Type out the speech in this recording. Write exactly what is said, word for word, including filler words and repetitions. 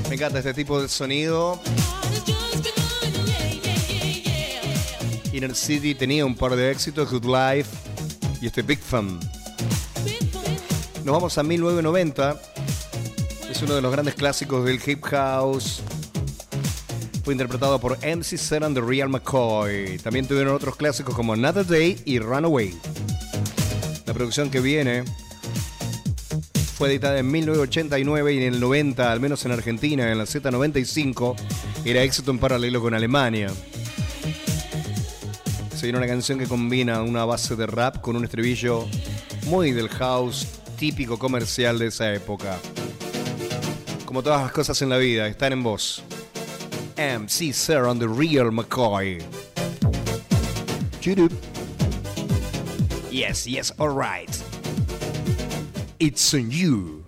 Me encanta este tipo de sonido. Inner City tenía un par de éxitos, Good Life y este Big Fun. Nos vamos a mil novecientos noventa. Es uno de los grandes clásicos del hip house. Fue interpretado por M C Serra and the Real McCoy. También tuvieron otros clásicos como Another Day y Runaway. La producción que viene fue editada en mil novecientos ochenta y nueve y en el noventa, al menos en Argentina, en la Z noventa y cinco, era éxito en paralelo con Alemania. Se viene una canción que combina una base de rap con un estribillo muy del house típico comercial de esa época. Como todas las cosas en la vida, están en voz. M C Serra and the Real McCoy. Chudup. Yes, yes, alright. It's on you.